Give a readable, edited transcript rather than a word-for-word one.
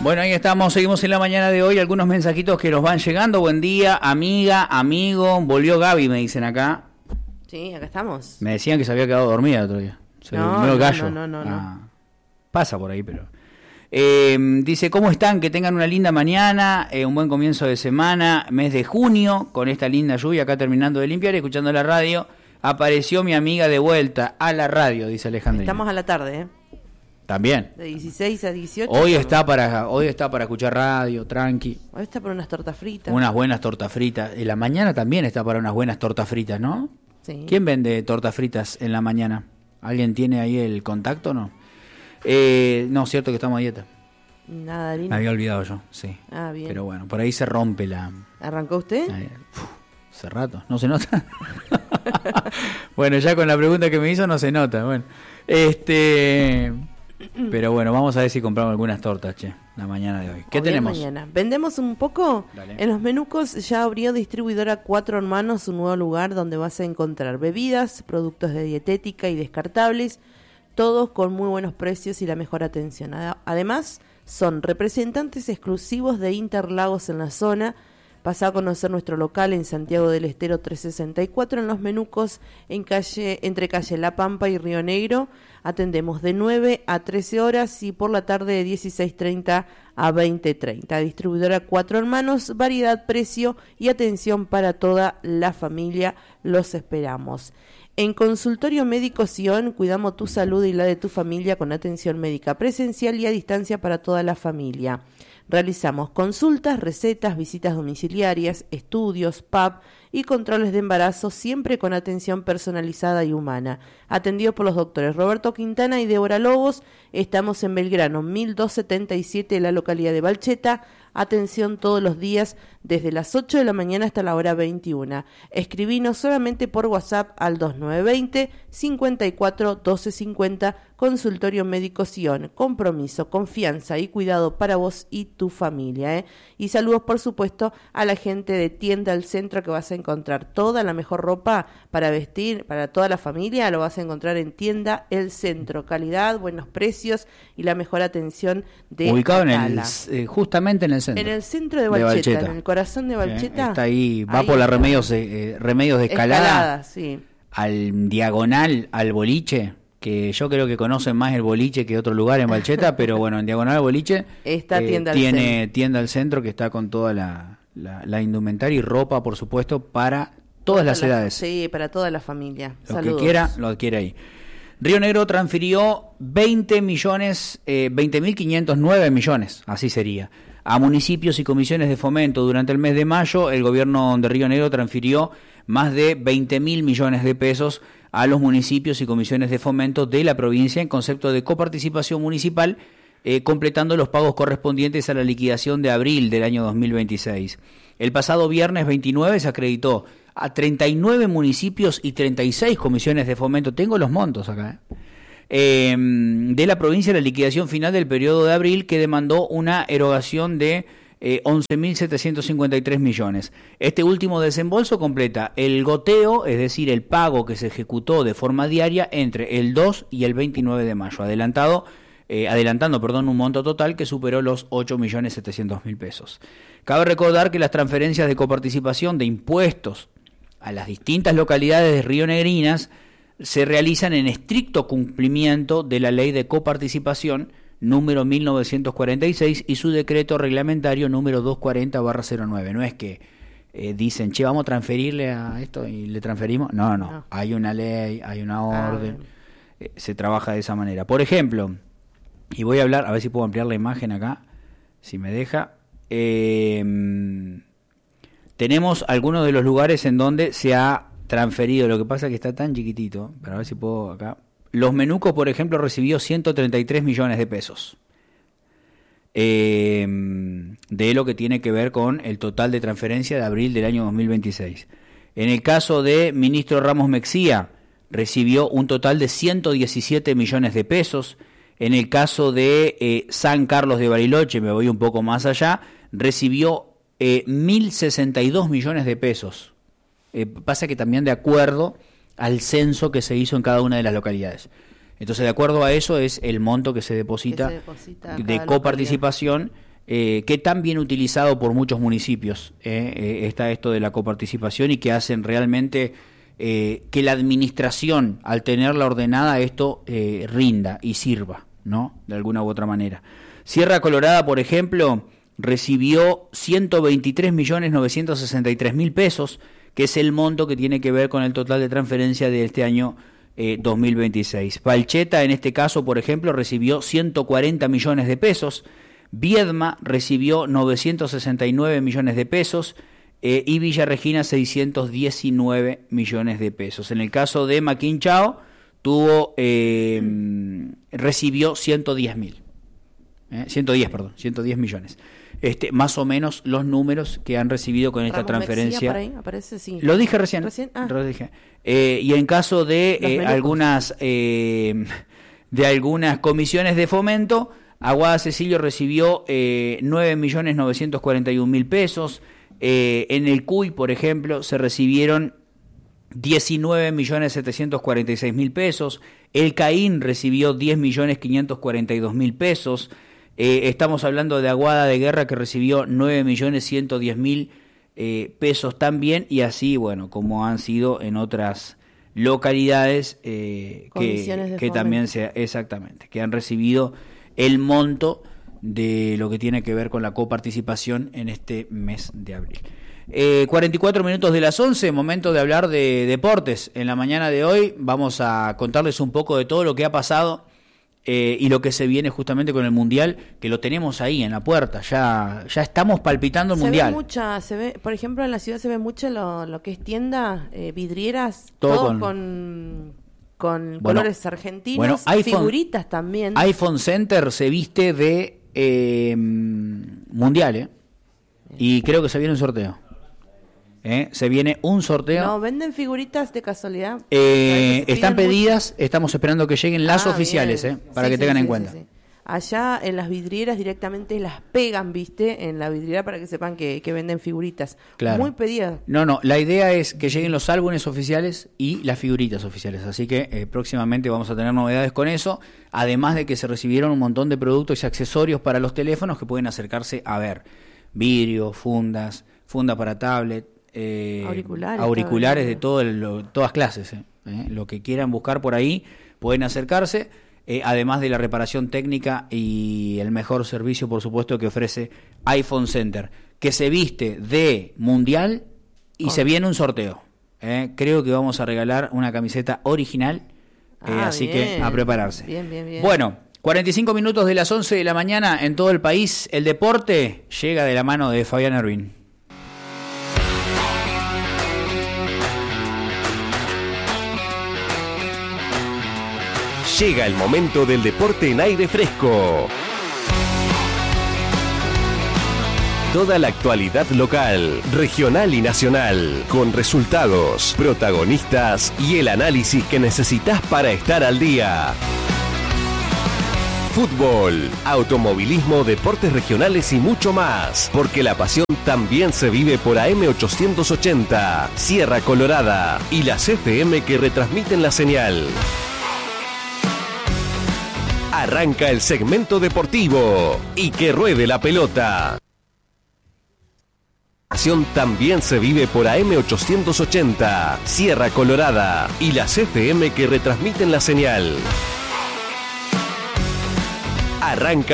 Bueno, ahí estamos, seguimos en la mañana de hoy, algunos mensajitos que nos van llegando. Buen día, amiga, amigo, volvió Gaby, me dicen acá. Sí, acá estamos. Me decían que se había quedado dormida el otro día. Se durmió el gallo. No. Pasa por ahí, pero... dice, ¿cómo están? Que tengan una linda mañana, un buen comienzo de semana, mes de junio, con esta linda lluvia acá terminando de limpiar y escuchando la radio. Apareció mi amiga de vuelta a la radio, dice Alejandrina. Estamos a la tarde, ¿eh? También. De 16 a 18. Hoy está para escuchar radio, tranqui. Hoy está para unas tortas fritas. Unas buenas tortas fritas. En la mañana también está para unas buenas tortas fritas, ¿no? Sí. ¿Quién vende tortas fritas en la mañana? ¿Alguien tiene ahí el contacto o no? No, cierto que estamos a dieta. Nada, Lina. Me había olvidado yo, sí. Ah, bien. Pero bueno, por ahí se rompe la... ¿Arrancó usted? Hace rato, ¿no se nota? Bueno, ya con la pregunta que me hizo no se nota. Bueno, pero bueno, vamos a ver si compramos algunas tortas, la mañana de hoy. ¿Qué tenemos? Mañana. ¿Vendemos un poco? Dale. En Los Menucos ya abrió distribuidora Cuatro Hermanos, un nuevo lugar donde vas a encontrar bebidas, productos de dietética y descartables, todos con muy buenos precios y la mejor atención. Además, son representantes exclusivos de Interlagos en la zona. Pasá a conocer nuestro local en Santiago del Estero 364, en Los Menucos, entre calle La Pampa y Río Negro. Atendemos de 9 a 13 horas y por la tarde de 16:30 a 20:30. Distribuidora Cuatro Hermanos, variedad, precio y atención para toda la familia. Los esperamos. En Consultorio Médico Sion, cuidamos tu salud y la de tu familia con atención médica presencial y a distancia para toda la familia. Realizamos consultas, recetas, visitas domiciliarias, estudios, PAP y controles de embarazo, siempre con atención personalizada y humana. Atendido por los doctores Roberto Quintana y Débora Lobos, estamos en Belgrano, 1277, en la localidad de Balcheta. Atención todos los días, desde las 8 de la mañana hasta la hora 21. Escribinos solamente por WhatsApp al 2920 54 12 50. Consultorio Médico Sion. Compromiso, confianza y cuidado para vos y tu familia. Y saludos, por supuesto, a la gente de Tienda El Centro, que vas a encontrar toda la mejor ropa para vestir para toda la familia. Lo vas a encontrar en Tienda El Centro. Calidad, buenos precios y la mejor atención de ubicado Atala. justamente en el centro. En el centro de Balcheta, en el corazón de Balcheta. Está ahí, va ahí por la Remedios de Escalada, sí. Al diagonal al boliche, que yo creo que conocen más el boliche que otro lugar en Balcheta, pero bueno, en diagonal al boliche está tiene Tienda al Centro, que está con toda la indumentaria y ropa, por supuesto, para todas las edades. Sí, para toda la familia. Lo que quiera, lo adquiere ahí. Río Negro transfirió 20.509 millones, así sería, a municipios y comisiones de fomento. Durante el mes de mayo, el gobierno de Río Negro transfirió más de 20.000 millones de pesos a los municipios y comisiones de fomento de la provincia en concepto de coparticipación municipal, completando los pagos correspondientes a la liquidación de abril del año 2026. El pasado viernes 29 se acreditó a 39 municipios y 36 comisiones de fomento. Tengo los montos acá, de la provincia, la liquidación final del periodo de abril, que demandó una erogación de 11.753 millones. Este último desembolso completa el goteo, es decir, el pago que se ejecutó de forma diaria entre el 2 y el 29 de mayo, adelantando un monto total que superó los 8.700.000 pesos. Cabe recordar que las transferencias de coparticipación de impuestos a las distintas localidades rionegrinas se realizan en estricto cumplimiento de la Ley de Coparticipación número 1946 y su decreto reglamentario número 240/09. No es que dicen, vamos a transferirle a esto y le transferimos. No. Hay una ley, hay una orden, se trabaja de esa manera. Por ejemplo, y voy a hablar, a ver si puedo ampliar la imagen acá, si me deja. Tenemos algunos de los lugares en donde se ha transferido, lo que pasa es que está tan chiquitito, pero a ver si puedo acá. Los Menucos, por ejemplo, recibió 133 millones de pesos de lo que tiene que ver con el total de transferencia de abril del año 2026. En el caso de Ministro Ramos Mexía, recibió un total de 117 millones de pesos. En el caso de San Carlos de Bariloche, me voy un poco más allá, recibió 1.062 millones de pesos. Pasa que también de acuerdo al censo que se hizo en cada una de las localidades. Entonces, de acuerdo a eso, es el monto que se deposita de coparticipación que tan bien utilizado por muchos municipios está esto de la coparticipación y que hacen realmente que la administración, al tenerla ordenada, esto rinda y sirva, ¿no? De alguna u otra manera. Sierra Colorada, por ejemplo, recibió 123.963.000 pesos, que es el monto que tiene que ver con el total de transferencia de este año 2026. Palcheta, en este caso, por ejemplo, recibió 140 millones de pesos. Viedma recibió 969 millones de pesos y Villa Regina 619 millones de pesos. En el caso de Maquinchao recibió 110 millones. Más o menos los números que han recibido con esta transferencia. Por ahí aparece, sí. Lo dije recién. Lo dije. Y en caso de algunas comisiones de fomento, Aguada Cecilio recibió 9.941.000 pesos. En el CUY, por ejemplo, se recibieron 19.746.000 pesos. El CAIN recibió 10.542.000 pesos. Estamos hablando de Aguada de Guerra, que recibió 9.110.000 pesos también, y así, bueno, como han sido en otras localidades que también exactamente, que han recibido el monto de lo que tiene que ver con la coparticipación en este mes de abril. 44 minutos de las 11, momento de hablar de deportes. En la mañana de hoy vamos a contarles un poco de todo lo que ha pasado y lo que se viene justamente con el Mundial, que lo tenemos ahí en la puerta, ya estamos palpitando el Mundial. Por ejemplo, en la ciudad se ve mucho lo que es tienda, vidrieras, todo con colores argentinos, figuritas también. iPhone Center se viste de Mundial, y creo que se viene un sorteo. Se viene un sorteo. No, ¿venden figuritas de casualidad? Están pedidas, estamos esperando que lleguen las oficiales, para que tengan en cuenta. Sí. Allá en las vidrieras directamente las pegan, ¿viste? En la vidriera para que sepan que venden figuritas. Claro. Muy pedidas. No, la idea es que lleguen los álbumes oficiales y las figuritas oficiales. Así que próximamente vamos a tener novedades con eso. Además de que se recibieron un montón de productos y accesorios para los teléfonos que pueden acercarse a ver. Vidrio, funda para tablet, auriculares de todas clases. Lo que quieran buscar por ahí pueden acercarse. Además de la reparación técnica y el mejor servicio, por supuesto, que ofrece iPhone Center, que se viste de Mundial y se viene un sorteo. Creo que vamos a regalar una camiseta original, así que a prepararse. Bien. Bueno, 45 minutos de las 11 de la mañana en todo el país. El deporte llega de la mano de Fabián Erwin. Llega el momento del deporte en aire fresco. Toda la actualidad local, regional y nacional, con resultados, protagonistas y el análisis que necesitas para estar al día. Fútbol, automovilismo, deportes regionales y mucho más, porque la pasión también se vive por AM880, Sierra Colorada y las FM que retransmiten la señal. Arranca el segmento deportivo y que ruede la pelota. La pasión también se vive por AM880, Sierra Colorada y las FM que retransmiten la señal. Arranca